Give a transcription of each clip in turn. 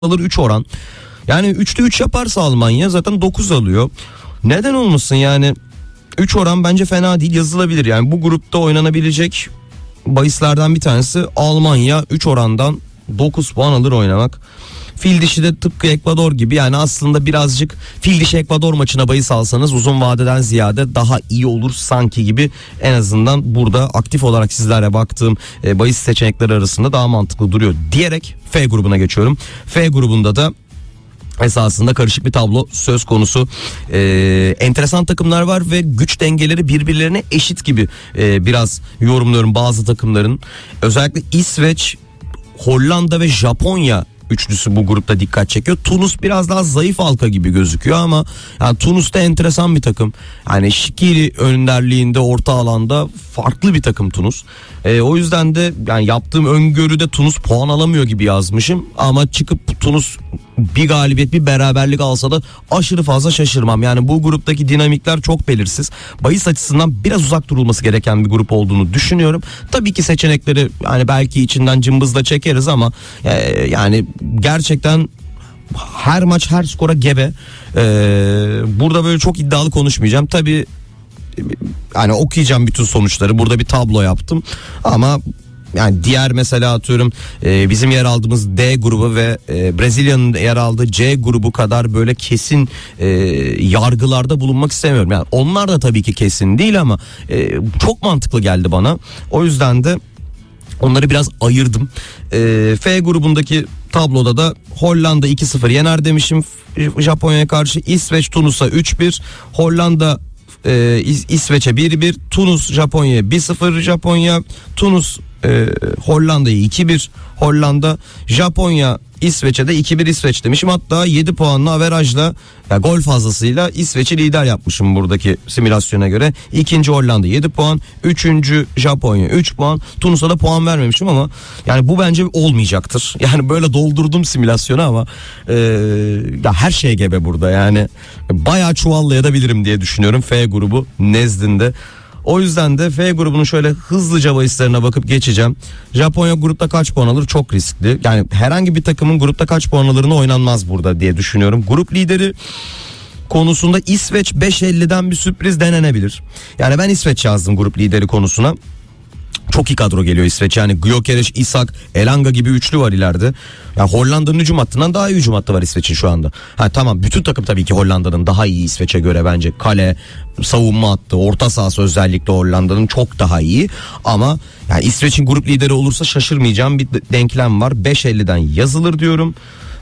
alır 3 oran. Yani 3'te 3 yaparsa Almanya zaten 9 alıyor. Neden olmasın yani, 3 oran bence fena değil, yazılabilir. Yani bu grupta oynanabilecek bahislerden bir tanesi Almanya 3 orandan 9 puan alır oynamak. Fil dişi de tıpkı Ekvador gibi, yani aslında birazcık fil dişi Ekvador maçına bahis alsanız uzun vadeden ziyade daha iyi olur sanki gibi, en azından burada aktif olarak sizlere baktığım bahis seçenekleri arasında daha mantıklı duruyor diyerek F grubuna geçiyorum. F grubunda da esasında karışık bir tablo söz konusu. Enteresan takımlar var ve güç dengeleri birbirlerine eşit gibi biraz yorumluyorum bazı takımların. Özellikle İsveç, Hollanda ve Japonya üçlüsü bu grupta dikkat çekiyor. Tunus biraz daha zayıf halka gibi gözüküyor ama yani Tunus da enteresan bir takım. Yani Şikiri önderliğinde orta alanda farklı bir takım Tunus. O yüzden de yani yaptığım öngörüde Tunus puan alamıyor gibi yazmışım ama çıkıp Tunus bir galibiyet bir beraberlik alsa da aşırı fazla şaşırmam. Yani bu gruptaki dinamikler çok belirsiz. Bahis açısından biraz uzak durulması gereken bir grup olduğunu düşünüyorum. Tabii ki seçenekleri yani belki içinden cımbızla çekeriz ama yani gerçekten her maç her skora gebe. Burada böyle çok iddialı konuşmayacağım. Tabii yani okuyacağım bütün sonuçları. Burada bir tablo yaptım ama yani diğer mesela atıyorum bizim yer aldığımız D grubu ve Brezilya'nın yer aldığı C grubu kadar böyle kesin yargılarda bulunmak istemiyorum. Yani onlar da tabii ki kesin değil ama çok mantıklı geldi bana. O yüzden de onları biraz ayırdım. F grubundaki tabloda da Hollanda 2-0 yener demişim Japonya'ya karşı. İsveç Tunus'a 3-1, Hollanda İsveç'e 1-1, Tunus Japonya'ya 1-0 Japonya, Tunus Hollanda'yı 2-1 Hollanda, Japonya İsveç'e de 2-1 İsveç demişim. Hatta 7 puanlı averajla, yani gol fazlasıyla İsveç'i lider yapmışım buradaki simülasyona göre. İkinci Hollanda 7 puan, üçüncü Japonya 3 puan. Tunus'a da puan vermemişim ama yani bu bence olmayacaktır. Yani böyle doldurdum simülasyonu ama ya her şey gebe burada, yani bayağı çuvallayabilirim diye düşünüyorum F grubu nezdinde. O yüzden de F grubunun şöyle hızlıca bahislerine bakıp geçeceğim. Japonya grupta kaç puan alır? Çok riskli. Yani herhangi bir takımın grupta kaç puan alırına oynanmaz burada diye düşünüyorum. Grup lideri konusunda İsveç 5.50'den bir sürpriz denenebilir. Yani ben İsveç yazdım grup lideri konusuna. Çok iyi kadro geliyor İsveç. Yani Gyökeres, Isak, Elanga gibi üçlü var ileride. Yani Hollanda'nın hücum hattından daha iyi hücum hattı var İsveç'in şu anda. Tamam, bütün takım tabii ki Hollanda'nın daha iyi İsveç'e göre bence. Kale, savunma hattı, orta sahası özellikle Hollanda'nın çok daha iyi. Ama yani İsveç'in grup lideri olursa şaşırmayacağım bir denklem var. 5.50'den yazılır diyorum.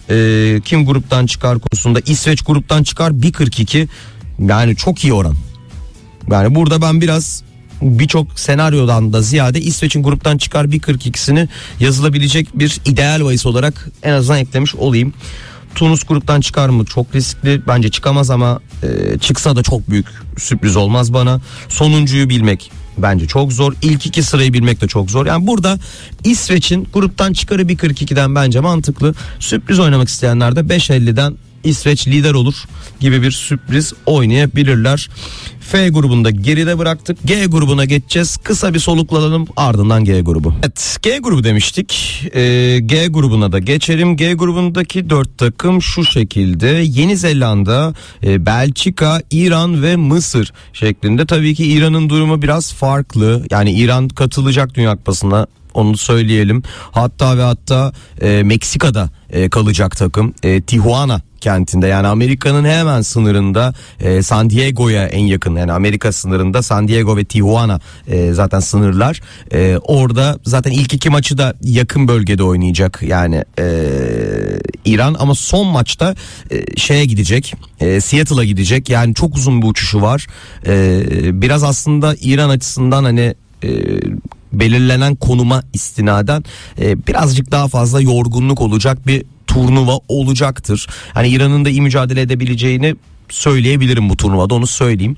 Kim gruptan çıkar konusunda, İsveç gruptan çıkar 1.42. Yani çok iyi oran. Yani burada ben biraz birçok senaryodan da ziyade İsveç'in gruptan çıkar 1.42'sini yazılabilecek bir ideal bahis olarak en azından eklemiş olayım. Tunus gruptan çıkar mı? Çok riskli. Bence çıkamaz ama çıksa da çok büyük sürpriz olmaz bana. Sonuncuyu bilmek bence çok zor. İlk iki sırayı bilmek de çok zor. Yani burada İsveç'in gruptan çıkarı 1.42'den bence mantıklı. Sürpriz oynamak isteyenler de 5.50'den İsveç lider olur gibi bir sürpriz oynayabilirler. F grubunda geride bıraktık. G grubuna geçeceğiz. Kısa bir soluklanalım, ardından G grubu. Evet, G grubu demiştik. G grubuna da geçelim. G grubundaki 4 takım şu şekilde: Yeni Zelanda, Belçika, İran ve Mısır şeklinde. Tabii ki İran'ın durumu biraz farklı. Yani İran katılacak Dünya Kupası'na, onu söyleyelim. Hatta ve hatta Meksika'da kalacak takım. Tijuana kentinde, yani Amerika'nın hemen sınırında, San Diego'ya en yakın, yani Amerika sınırında San Diego ve Tijuana zaten sınırlar. Orada zaten ilk iki maçı da yakın bölgede oynayacak yani İran, ama son maçta şeye gidecek, Seattle'a gidecek. Yani çok uzun bir uçuşu var. Biraz aslında İran açısından hani belirlenen konuma istinaden birazcık daha fazla yorgunluk olacak bir turnuva olacaktır. Hani İran'ın da iyi mücadele edebileceğini söyleyebilirim bu turnuvada, onu söyleyeyim.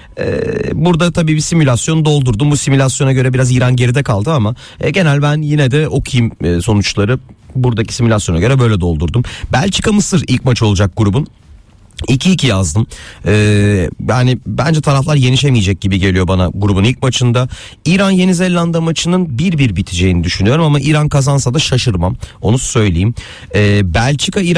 Burada tabii bir simülasyon doldurdum. Bu simülasyona göre biraz İran geride kaldı ama genel ben yine de okuyayım sonuçları. Buradaki simülasyona göre böyle doldurdum. Belçika Mısır ilk maç olacak grubun. 2-2 yazdım. Yani bence taraflar yenişemeyecek gibi geliyor bana grubun ilk maçında. İran Yeni Zelanda maçının 1-1 biteceğini düşünüyorum ama İran kazansa da şaşırmam. Onu söyleyeyim. Belçika İran